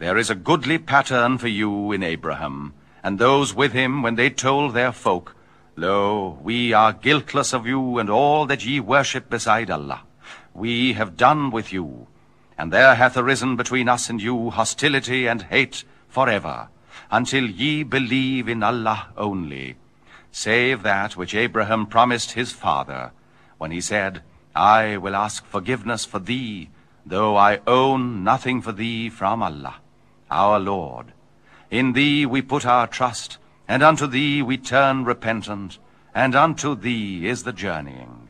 There is a goodly pattern for you in Abraham, and those with him when they told their folk, Lo, we are guiltless of you and all that ye worship beside Allah. We have done with you, and there hath arisen between us and you hostility and hate forever, until ye believe in Allah only, save that which Abraham promised his father, when he said, I will ask forgiveness for thee, though I own nothing for thee from Allah, our Lord. In thee we put our trust, and unto thee we turn repentant, and unto thee is the journeying.